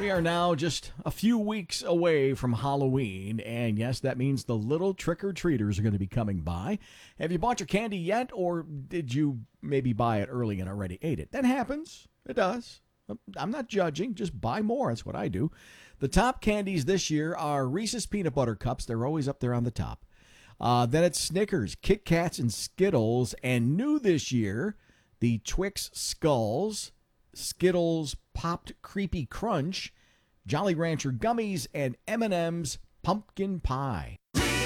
We are now just a few weeks away from Halloween, and yes, that means the little trick-or-treaters are going to be coming by. Have you bought your candy yet, or did you maybe buy it early and already ate it? That happens. It does. I'm not judging. Just buy more. That's what I do. The top candies this year are Reese's Peanut Butter Cups. They're always up there on the top. Then it's Snickers, Kit Kats, and Skittles. And new this year, the Twix Skulls, Skittles Popped Creepy Crunch, Jolly Rancher Gummies, and M&M's Pumpkin Pie.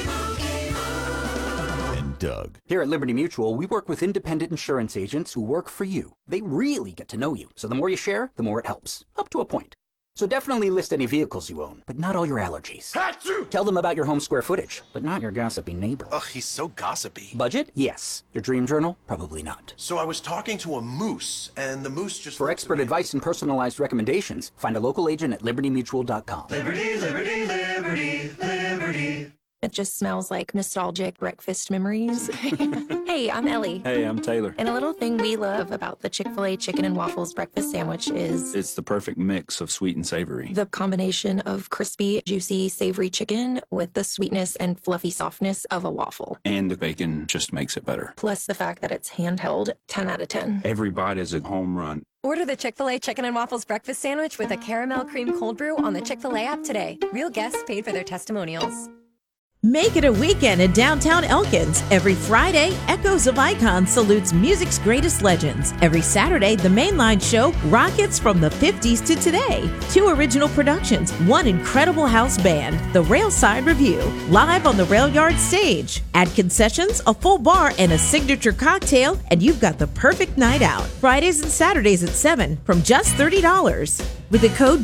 And Doug. Here at Liberty Mutual, we work with independent insurance agents who work for you. They really get to know you, so the more you share, the more it helps, up to a point. So definitely list any vehicles you own, but not all your allergies. Achoo! Tell them about your home square footage, but not your gossipy neighbor. Ugh, he's so gossipy. Budget? Yes. Your dream journal? Probably not. So I was talking to a moose, and the moose just... For expert advice and personalized recommendations, find a local agent at libertymutual.com. Liberty, liberty, liberty, liberty. It just smells like nostalgic breakfast memories. Hey, I'm Ellie. Hey, I'm Taylor. And a little thing we love about the Chick-fil-A chicken and waffles breakfast sandwich is... It's the perfect mix of sweet and savory. The combination of crispy, juicy, savory chicken with the sweetness and fluffy softness of a waffle. And the bacon just makes it better. Plus the fact that it's handheld, 10 out of 10. Every bite is a home run. Order the Chick-fil-A Chicken and Waffles Breakfast Sandwich with a caramel cream cold brew on the Chick-fil-A app today. Real guests paid for their testimonials. Make it a weekend in downtown Elkins. Every Friday, Echoes of Icons salutes music's greatest legends. Every Saturday, the Mainline show rockets from the 50s to today. 2 original productions, 1 incredible house band, The Railside Review, live on the Rail Yard stage. Add concessions, a full bar, and a signature cocktail, and you've got the perfect night out. Fridays and Saturdays at 7 from just $30. With the code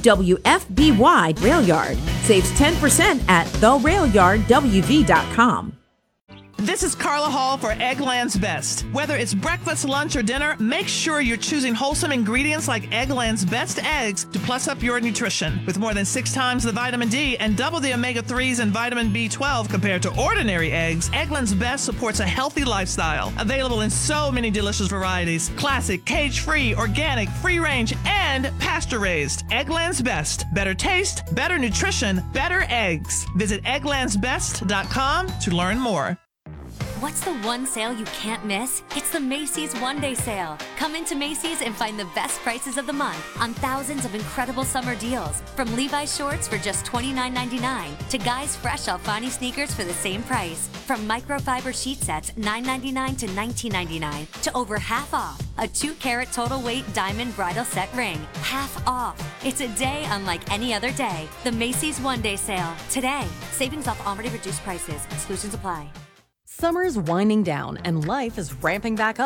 WFBY RailYard, saves 10% at therailyardwv.com. This is Carla Hall for Eggland's Best. Whether it's breakfast, lunch, or dinner, make sure you're choosing wholesome ingredients like Eggland's Best eggs to plus up your nutrition. With more than 6 times the vitamin D and double the omega-3s and vitamin B12 compared to ordinary eggs, Eggland's Best supports a healthy lifestyle. Available in so many delicious varieties: classic, cage-free, organic, free-range, and pasture-raised. Eggland's Best. Better taste, better nutrition, better eggs. Visit egglandsbest.com to learn more. What's the one sale you can't miss? It's the Macy's One Day Sale. Come into Macy's and find the best prices of the month on thousands of incredible summer deals. From Levi's shorts for just $29.99 to Guys Fresh Alfani sneakers for the same price. From microfiber sheet sets $9.99 to $19.99 to over half off. A 2-carat total weight diamond bridal set ring. Half off. It's a day unlike any other day. The Macy's One Day Sale. Today. Savings off already reduced prices. Exclusions apply. Summer's winding down and life is ramping back up.